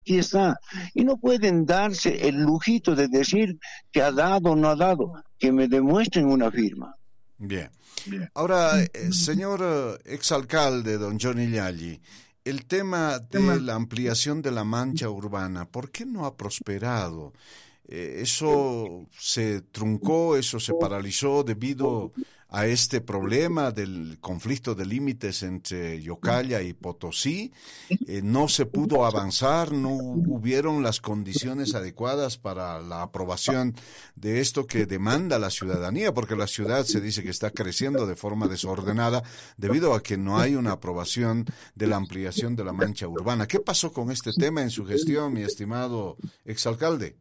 aquí está. Y no pueden darse el lujito de decir que ha dado o no ha dado, que me demuestren una firma. Bien. Ahora, señor exalcalde, don Johnny Llagli, el tema de la ampliación de la mancha urbana, ¿por qué no ha prosperado? Eso se truncó, eso se paralizó debido a este problema del conflicto de límites entre Yocalla y Potosí. No se pudo avanzar, no hubieron las condiciones adecuadas para la aprobación de esto que demanda la ciudadanía, porque la ciudad se dice que está creciendo de forma desordenada debido a que no hay una aprobación de la ampliación de la mancha urbana. ¿Qué pasó con este tema en su gestión, mi estimado exalcalde?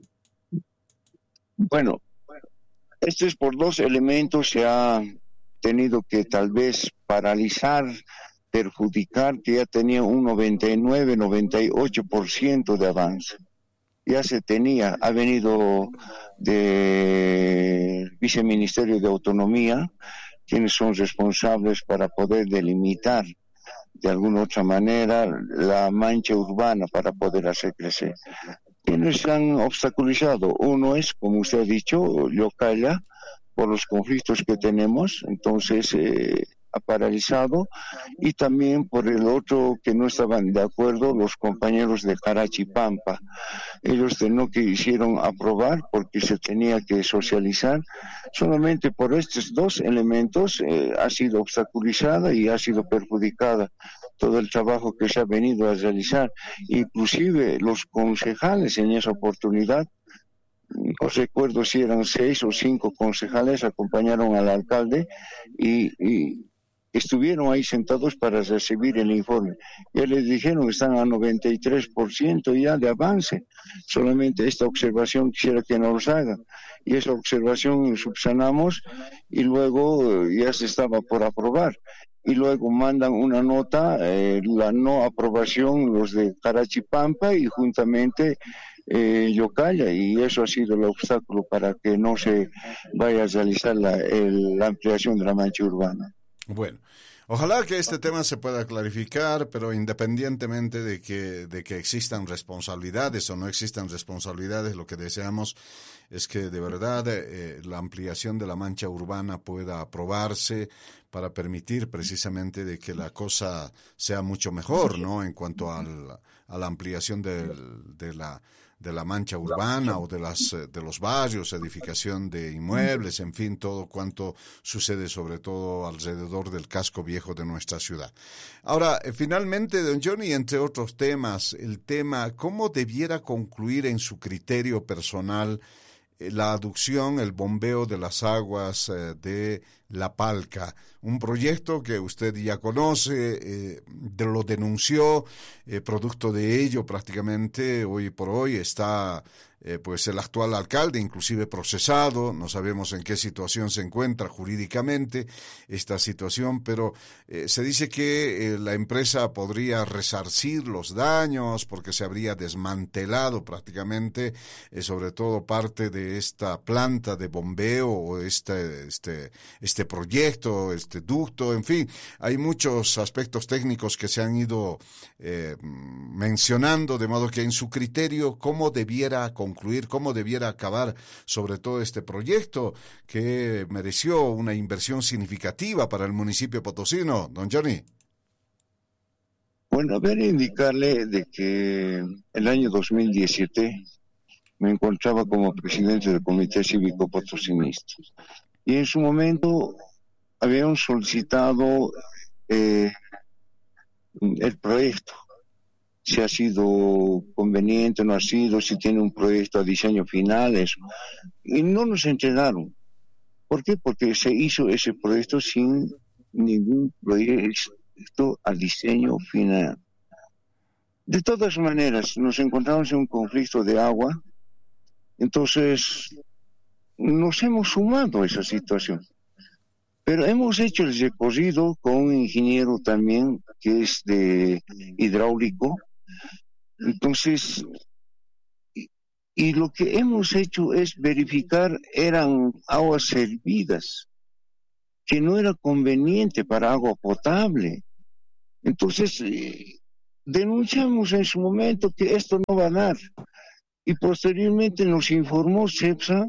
Bueno, esto es por dos elementos. Se ha tenido que tal vez paralizar, perjudicar, que ya tenía un 99-98% de avance. Ya se tenía, ha venido del Viceministerio de Autonomía, quienes son responsables para poder delimitar de alguna otra manera la mancha urbana para poder hacer crecer. Quienes han obstaculizado, uno es, como usted ha dicho, Yocalla, por los conflictos que tenemos, entonces ha paralizado, y también por el otro que no estaban de acuerdo, los compañeros de Carachipampa. Ellos no quisieron aprobar porque se tenía que socializar. Solamente por estos dos elementos ha sido obstaculizada y ha sido perjudicada todo el trabajo que se ha venido a realizar. Inclusive los concejales en esa oportunidad, no recuerdo si eran 6 o 5 concejales, acompañaron al alcalde y estuvieron ahí sentados para recibir el informe. Ya les dijeron, están a 93% ya de avance. Solamente esta observación quisiera que nos hagan. Y esa observación subsanamos y luego ya se estaba por aprobar. Y luego mandan una nota, la no aprobación, los de Carachipampa y juntamente Yocalla, y eso ha sido el obstáculo para que no se vaya a realizar la ampliación de la mancha urbana. Bueno, ojalá que este tema se pueda clarificar, pero independientemente de que existan responsabilidades o no existan responsabilidades, lo que deseamos es que de verdad la ampliación de la mancha urbana pueda aprobarse para permitir precisamente de que la cosa sea mucho mejor, ¿no? En cuanto a la ampliación de la mancha urbana o de los barrios, edificación de inmuebles, en fin, todo cuanto sucede sobre todo alrededor del casco viejo de nuestra ciudad. Ahora, finalmente, don Johnny, entre otros temas, el tema, ¿cómo debiera concluir en su criterio personal la aducción, el bombeo de las aguas de La Palca? Un proyecto que usted ya conoce, lo denunció, producto de ello prácticamente hoy por hoy está pues el actual alcalde inclusive procesado. No sabemos en qué situación se encuentra jurídicamente esta situación, pero se dice que la empresa podría resarcir los daños porque se habría desmantelado prácticamente sobre todo parte de esta planta de bombeo o este proyecto, este ducto, en fin, hay muchos aspectos técnicos que se han ido mencionando, de modo que en su criterio, ¿cómo debiera concluir, cómo debiera acabar sobre todo este proyecto que mereció una inversión significativa para el municipio potosino, don Johnny? Bueno, a ver, indicarle de que el año 2017 me encontraba como presidente del Comité Cívico Potosinista y en su momento habían solicitado el proyecto, si ha sido conveniente, no ha sido, si tiene un proyecto a diseño final, eso. Y no nos entregaron. ¿Por qué? Porque se hizo ese proyecto sin ningún proyecto a diseño final. De todas maneras, nos encontramos en un conflicto de agua, entonces nos hemos sumado a esa situación. Pero hemos hecho el recorrido con un ingeniero también que es de hidráulico. Entonces, y lo que hemos hecho es verificar, eran aguas servidas, que no era conveniente para agua potable. Entonces, denunciamos en su momento que esto no va a dar. Y posteriormente nos informó CEPSA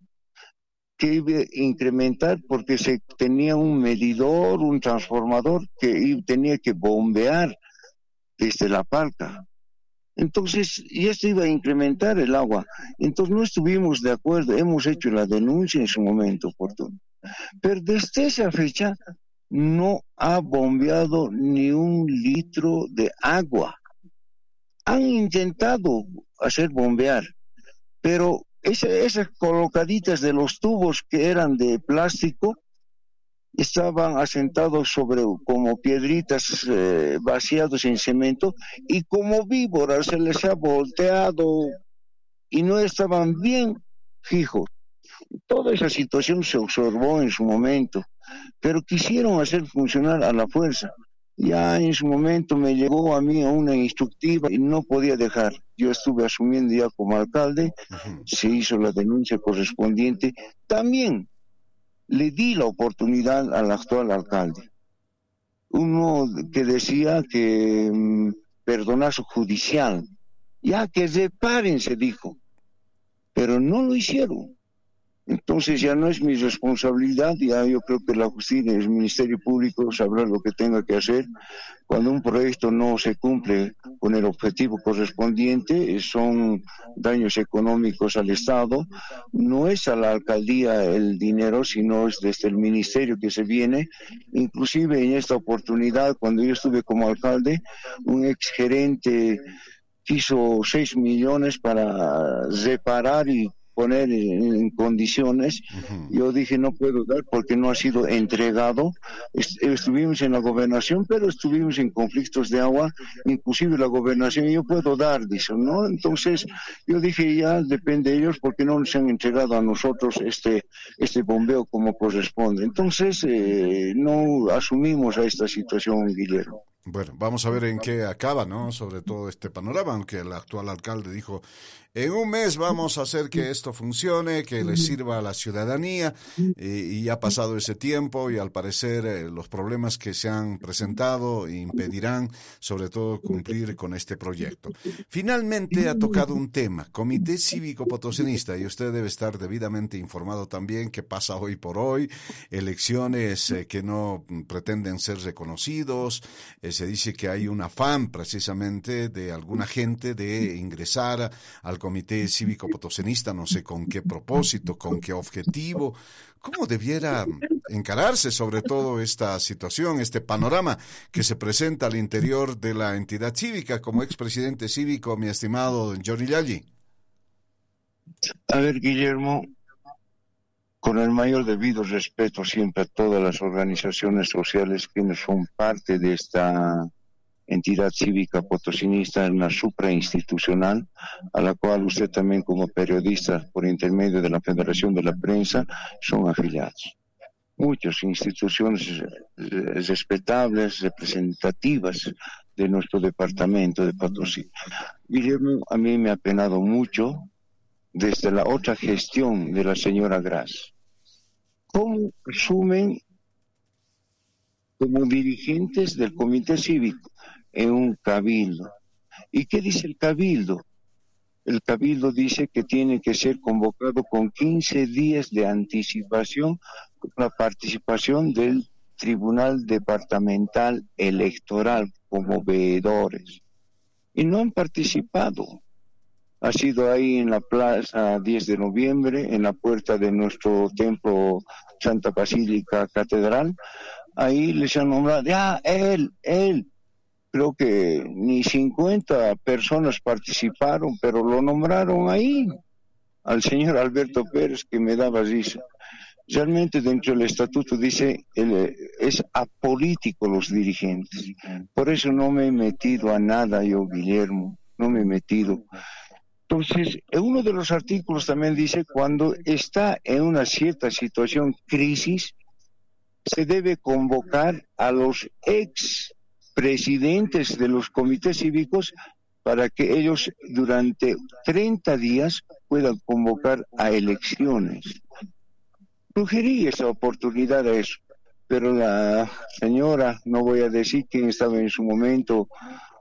que iba a incrementar porque se tenía un medidor, un transformador que tenía que bombear desde la Palca. Entonces, y esto iba a incrementar el agua. Entonces no estuvimos de acuerdo, hemos hecho la denuncia en su momento oportuno. Pero desde esa fecha no ha bombeado ni un litro de agua. Han intentado hacer bombear, pero esas colocaditas de los tubos que eran de plástico estaban asentados sobre como piedritas vaciados en cemento y como víboras se les ha volteado y no estaban bien fijos. Toda esa situación se observó en su momento, pero quisieron hacer funcionar a la fuerza. Ya en su momento me llegó a mí una instructiva y no podía dejar. Yo estuve asumiendo ya como alcalde, se hizo la denuncia correspondiente. También le di la oportunidad al actual alcalde. Uno que decía que perdonazo judicial, ya que reparen, se dijo, pero no lo hicieron. Entonces ya no es mi responsabilidad, ya yo creo que la justicia, el Ministerio Público sabrá lo que tenga que hacer. Cuando un proyecto no se cumple con el objetivo correspondiente, son daños económicos al Estado, no es a la alcaldía el dinero, sino es desde el ministerio que se viene. Inclusive en esta oportunidad, cuando yo estuve como alcalde, un exgerente quiso 6 millones para reparar y poner en condiciones. Yo dije no puedo dar porque no ha sido entregado. Estuvimos en la gobernación, pero estuvimos en conflictos de agua, inclusive la gobernación yo puedo dar, dice, ¿no? Entonces yo dije ya depende de ellos porque no nos han entregado a nosotros este bombeo como corresponde. Entonces no asumimos a esta situación, Guillermo. Bueno, vamos a ver en qué acaba, ¿no? Sobre todo este panorama, aunque el actual alcalde dijo, en un mes vamos a hacer que esto funcione, que le sirva a la ciudadanía, y ha pasado ese tiempo y al parecer los problemas que se han presentado impedirán sobre todo cumplir con este proyecto. Finalmente ha tocado un tema, Comité Cívico Potosinista, y usted debe estar debidamente informado también qué pasa hoy por hoy, elecciones que no pretenden ser reconocidos. Se dice que hay un afán precisamente de alguna gente de ingresar al Comité Cívico Potosinista, no sé con qué propósito, con qué objetivo. ¿Cómo debiera encararse sobre todo esta situación, este panorama que se presenta al interior de la entidad cívica? Como expresidente cívico, mi estimado Johnny Yalli. A ver, Guillermo, con el mayor debido respeto siempre a todas las organizaciones sociales que son parte de esta entidad cívica potosinista, una suprainstitucional, a la cual usted también como periodista, por intermedio de la Federación de la Prensa, son afiliados. Muchas instituciones respetables, representativas de nuestro departamento de Potosí. Guillermo, a mí me ha penado mucho desde la otra gestión de la señora Gras. ¿Cómo asumen como dirigentes del comité cívico en un cabildo? ¿Y qué dice el cabildo? El cabildo dice que tiene que ser convocado con 15 días de anticipación con la participación del Tribunal Departamental Electoral como veedores. Y no han participado. Ha sido ahí en la plaza 10 de noviembre, en la puerta de nuestro templo Santa Basílica Catedral. Ahí les han nombrado, él. Creo que ni 50 personas participaron, pero lo nombraron ahí, al señor Alberto Pérez, que me daba risa. Realmente dentro del estatuto dice, es apolítico los dirigentes. Por eso no me he metido a nada yo, Guillermo, no me he metido. Entonces, uno de los artículos también dice, cuando está en una cierta situación, crisis, se debe convocar a los expresidentes de los comités cívicos para que ellos durante 30 días puedan convocar a elecciones. Sugerí esa oportunidad a eso, pero la señora, no voy a decir quién estaba en su momento,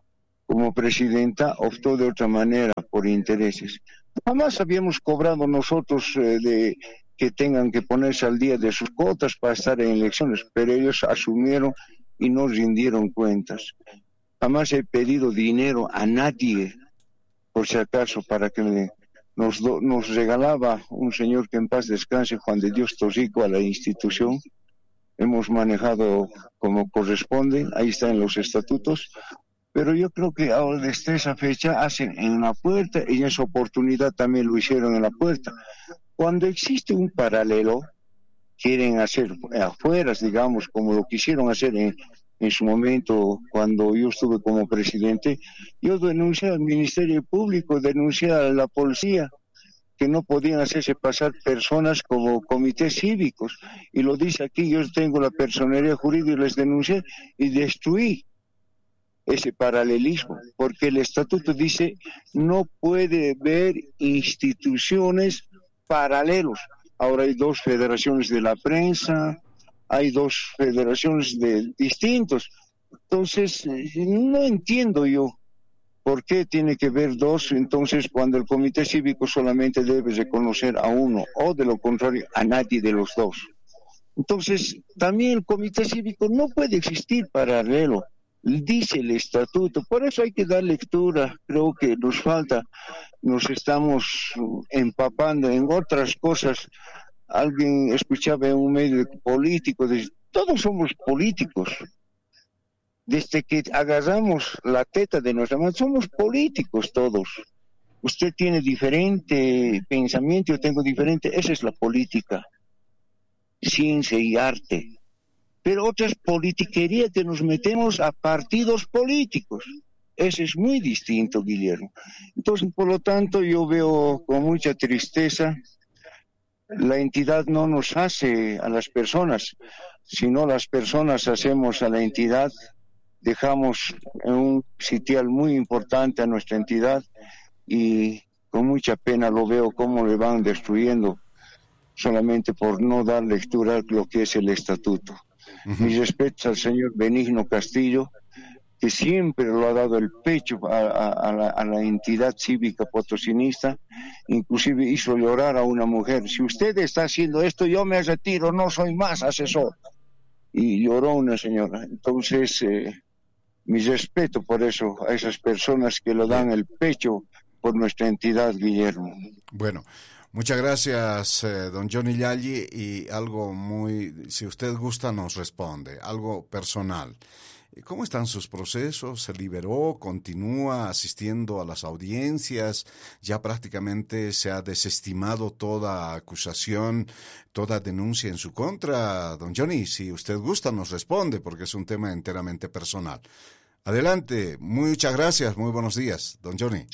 como presidenta optó de otra manera por intereses. Jamás habíamos cobrado nosotros de que tengan que ponerse al día de sus cuotas para estar en elecciones, pero ellos asumieron y no rindieron cuentas. Jamás he pedido dinero a nadie, por si acaso, para que nos regalaba un señor que en paz descanse, Juan de Dios Tosico, a la institución. Hemos manejado como corresponde, ahí está en los estatutos, pero yo creo que ahora desde esa fecha hacen en la puerta y en esa oportunidad también lo hicieron en la puerta. Cuando existe un paralelo, quieren hacer afuera, digamos, como lo quisieron hacer en su momento cuando yo estuve como presidente. Yo denuncié al Ministerio Público, denuncié a la policía, que no podían hacerse pasar personas como comités cívicos. Y lo dice aquí, yo tengo la personería jurídica y les denuncié y destruí ese paralelismo, porque el estatuto dice no puede haber instituciones paralelos. Ahora hay dos federaciones de la prensa, hay dos federaciones de distintos. Entonces, no entiendo yo por qué tiene que haber dos, entonces cuando el comité cívico solamente debe reconocer a uno, o de lo contrario a nadie de los dos. Entonces, también el comité cívico no puede existir paralelo, dice el estatuto, por eso hay que dar lectura. Creo que nos falta, nos estamos empapando en otras cosas. Alguien escuchaba en un medio político, todos somos políticos. Desde que agarramos la teta de nuestra mano, somos políticos todos. Usted tiene diferente pensamiento, yo tengo diferente, esa es la política, ciencia y arte. Pero otra es politiquería, que nos metemos a partidos políticos. Eso es muy distinto, Guillermo. Entonces, por lo tanto, yo veo con mucha tristeza, la entidad no nos hace a las personas, sino las personas hacemos a la entidad. Dejamos en un sitial muy importante a nuestra entidad y con mucha pena lo veo cómo le van destruyendo solamente por no dar lectura a lo que es el estatuto. Mis respetos al señor Benigno Castillo, que siempre lo ha dado el pecho a la entidad cívica potosinista, inclusive hizo llorar a una mujer. Si usted está haciendo esto, yo me retiro, no soy más asesor. Y lloró una señora. Entonces, mi respeto por eso a esas personas que lo dan el pecho por nuestra entidad, Guillermo. Bueno, muchas gracias, don Johnny Yalli, y algo muy, si usted gusta, nos responde, algo personal. ¿Cómo están sus procesos? ¿Se liberó? ¿Continúa asistiendo a las audiencias? ¿Ya prácticamente se ha desestimado toda acusación, toda denuncia en su contra? Don Johnny, si usted gusta, nos responde, porque es un tema enteramente personal. Adelante, muchas gracias, muy buenos días, don Johnny.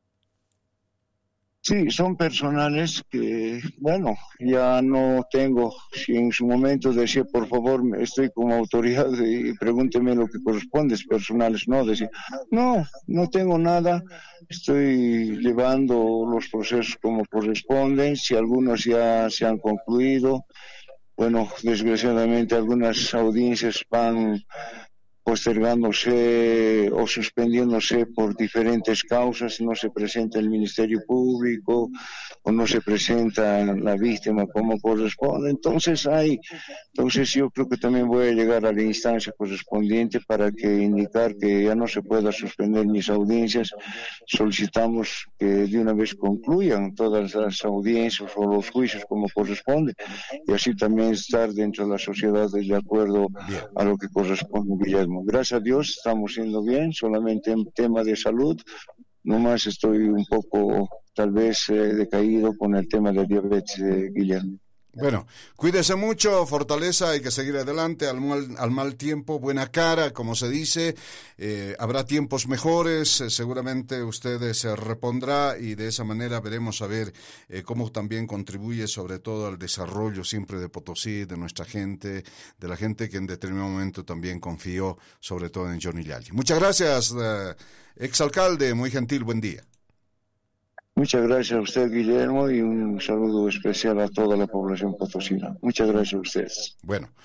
Sí, son personales que, bueno, ya no tengo, si en su momento decía, por favor, estoy como autoridad y pregúnteme lo que corresponde, es personales, no, decía, no tengo nada, estoy llevando los procesos como corresponden, si algunos ya se han concluido, bueno, desgraciadamente algunas audiencias van postergándose o suspendiéndose por diferentes causas, no se presenta el Ministerio Público o no se presenta la víctima como corresponde. Entonces yo creo que también voy a llegar a la instancia correspondiente para que indicar que ya no se pueda suspender mis audiencias. Solicitamos que de una vez concluyan todas las audiencias o los juicios como corresponde y así también estar dentro de la sociedad de acuerdo a lo que corresponde, Guillermo. Gracias a Dios estamos yendo bien, solamente en tema de salud, nomás estoy un poco tal vez decaído con el tema de diabetes, Guillermo. Bueno, cuídese mucho, fortaleza, hay que seguir adelante, al mal tiempo, buena cara, como se dice, habrá tiempos mejores, seguramente usted se repondrá y de esa manera veremos a ver cómo también contribuye sobre todo al desarrollo siempre de Potosí, de nuestra gente, de la gente que en determinado momento también confió sobre todo en Johnny Yalli. Muchas gracias, exalcalde, muy gentil, buen día. Muchas gracias a usted, Guillermo, y un saludo especial a toda la población potosina. Muchas gracias a ustedes. Bueno,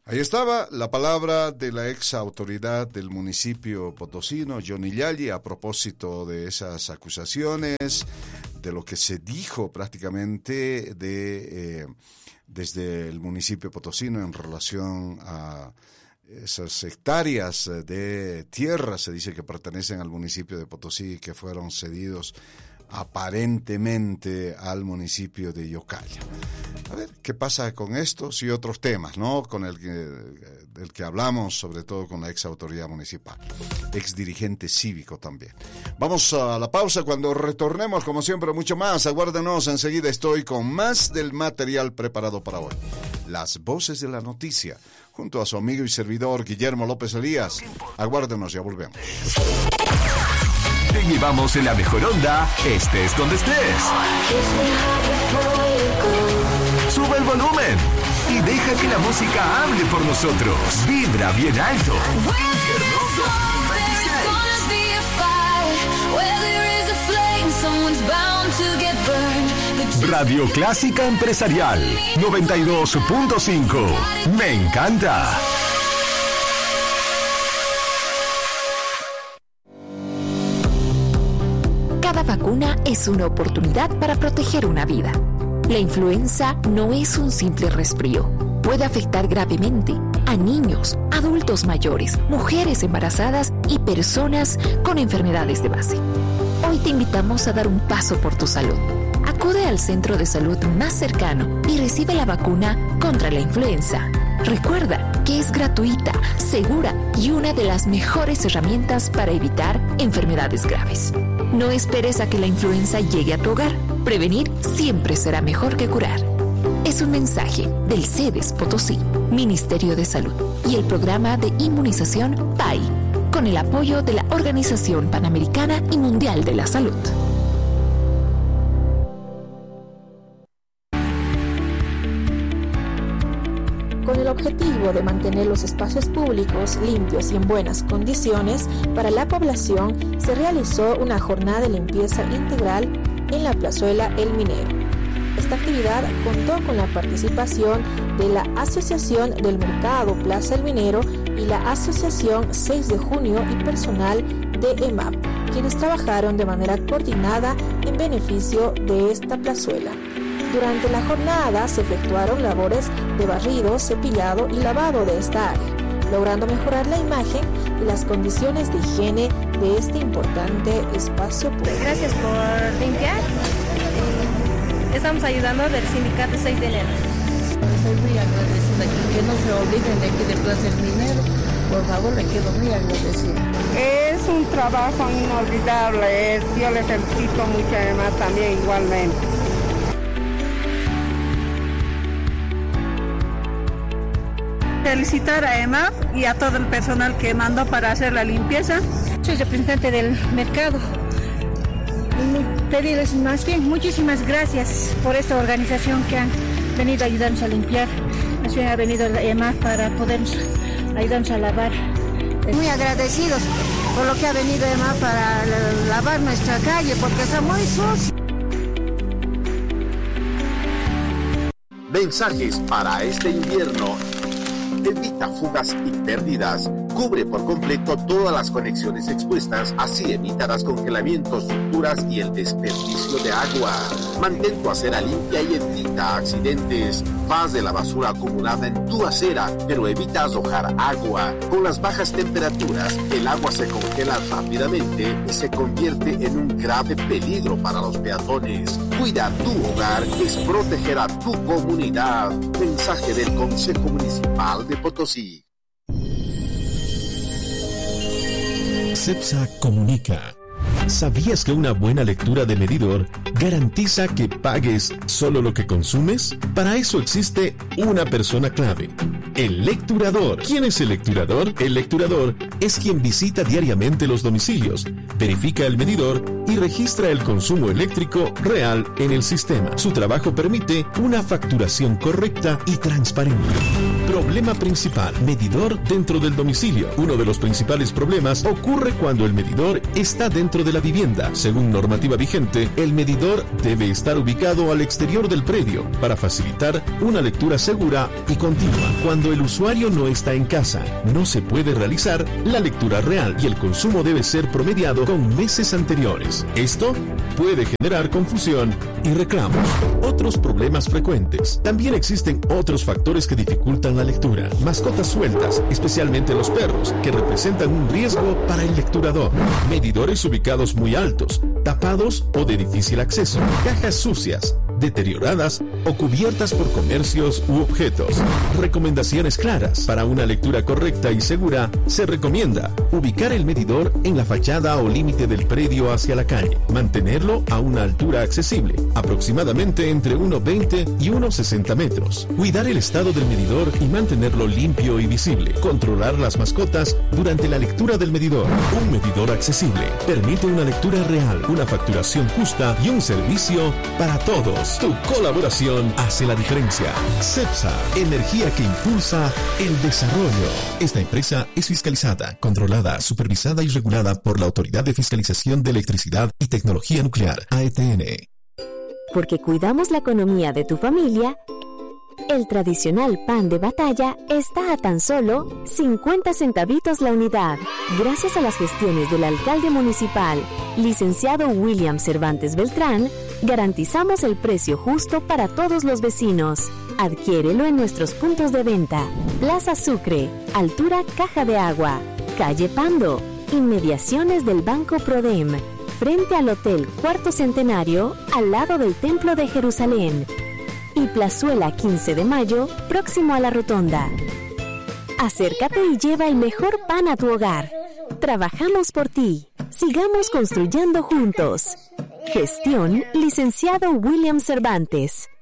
Ahí estaba la palabra de la ex autoridad del municipio potosino, Johnny Yalli, a propósito de esas acusaciones, de lo que se dijo prácticamente desde el municipio potosino en relación a esas hectáreas de tierra, se dice que pertenecen al municipio de Potosí y que fueron cedidos aparentemente al municipio de Yocalla. A ver, ¿qué pasa con estos y otros temas, ¿no? Con del que hablamos, sobre todo con la ex autoridad municipal, ex dirigente cívico también. Vamos a la pausa. Cuando retornemos, como siempre, mucho más. Aguárdenos, enseguida estoy con más del material preparado para hoy. Las voces de la noticia, junto a su amigo y servidor Guillermo López Elías. Aguárdenos, ya volvemos. Te llevamos en la mejor onda, estés donde estés. Sube el volumen y deja que la música hable por nosotros. Vibra bien alto. Radio Clásica Empresarial 92.5. Me encanta. Cada vacuna es una oportunidad para proteger una vida. La influenza no es un simple resfrío. Puede afectar gravemente a niños, adultos mayores, mujeres embarazadas y personas con enfermedades de base. Hoy te invitamos a dar un paso por tu salud. Acude al centro de salud más cercano y recibe la vacuna contra la influenza. Recuerda que es gratuita, segura y una de las mejores herramientas para evitar enfermedades graves. No esperes a que la influenza llegue a tu hogar. Prevenir siempre será mejor que curar. Es un mensaje del CEDES Potosí, Ministerio de Salud y el programa de inmunización PAI, con el apoyo de la Organización Panamericana y Mundial de la Salud. Con el objetivo de mantener los espacios públicos limpios y en buenas condiciones para la población, se realizó una jornada de limpieza integral en la plazuela El Minero. Esta actividad contó con la participación de la Asociación del Mercado Plaza El Minero y la Asociación 6 de Junio y personal de EMAP, quienes trabajaron de manera coordinada en beneficio de esta plazuela. Durante la jornada se efectuaron labores de barrido, cepillado y lavado de esta área, logrando mejorar la imagen y las condiciones de higiene de este importante espacio público. Gracias por limpiar. Estamos ayudando del sindicato 6 de enero. Estoy muy agradecida que no se olviden de aquí de Plaza El Minero. Por favor, le quedo muy agradecida. Es un trabajo inolvidable. Yo les felicito mucho, además también igualmente. Felicitar a EMAF y a todo el personal que mandó para hacer la limpieza. Soy representante del mercado. Pedirles más bien muchísimas gracias por esta organización que han venido a ayudarnos a limpiar. Así ha venido la EMAF para poder ayudarnos a lavar. Muy agradecidos por lo que ha venido EMAF para lavar nuestra calle porque está muy sucia. Mensajes para este invierno. Evita fugas y pérdidas. Cubre por completo todas las conexiones expuestas, así evitarás congelamientos, rupturas y el desperdicio de agua. Mantén tu acera limpia y evita accidentes. Haz de la basura acumulada en tu acera, pero evita arrojar agua. Con las bajas temperaturas, el agua se congela rápidamente y se convierte en un grave peligro para los peatones. Cuida tu hogar, es proteger a tu comunidad. Mensaje del Consejo Municipal de Potosí. CEPSA comunica. ¿Sabías que una buena lectura de medidor garantiza que pagues solo lo que consumes? Para eso existe una persona clave: el lecturador. ¿Quién es el lecturador? El lecturador es quien visita diariamente los domicilios, verifica el medidor y registra el consumo eléctrico real en el sistema. Su trabajo permite una facturación correcta y transparente. Problema principal: medidor dentro del domicilio. Uno de los principales problemas ocurre cuando el medidor está dentro de la vivienda. Según normativa vigente, el medidor debe estar ubicado al exterior del predio para facilitar una lectura segura y continua. Cuando el usuario no está en casa, no se puede realizar la lectura real y el consumo debe ser promediado con meses anteriores. Esto puede generar confusión y reclamos. Otros problemas frecuentes. También existen otros factores que dificultan la lectura. Mascotas sueltas, especialmente los perros, que representan un riesgo para el lecturador. Medidores ubicados muy altos, tapados o de difícil acceso. Cajas sucias, deterioradas o cubiertas por comercios u objetos. Recomendaciones claras. Para una lectura correcta y segura, se recomienda ubicar el medidor en la fachada o límite del predio hacia la calle. Mantenerlo a una altura accesible, aproximadamente entre 1,20 y 1,60 metros. Cuidar el estado del medidor y mantenerlo limpio y visible. Controlar las mascotas durante la lectura del medidor. Un medidor accesible permite una lectura real, una facturación justa y un servicio para todos. Tu colaboración hace la diferencia. CEPSA, energía que impulsa el desarrollo. Esta empresa es fiscalizada, controlada, supervisada y regulada por la Autoridad de Fiscalización de Electricidad y Tecnología Nuclear, AETN. Porque cuidamos la economía de tu familia, el tradicional pan de batalla está a tan solo 50 centavitos la unidad. Gracias a las gestiones del alcalde municipal, licenciado William Cervantes Beltrán, garantizamos el precio justo para todos los vecinos. Adquiérelo en nuestros puntos de venta: Plaza Sucre, altura Caja de Agua, calle Pando, inmediaciones del Banco Prodem, frente al Hotel Cuarto Centenario, al lado del Templo de Jerusalén, y Plazuela 15 de Mayo, próximo a la Rotonda. Acércate y lleva el mejor pan a tu hogar. Trabajamos por ti. Sigamos construyendo juntos. Gestión licenciado William Cervantes.